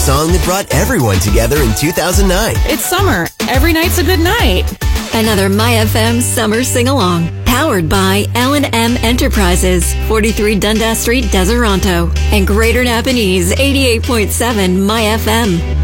song that brought everyone together in 2009. It's summer. Every night's a good night. Another My FM summer sing-along. Powered by L&M Enterprises, 43 Dundas Street, Deseronto. And Greater Napanese, 88.7 My FM.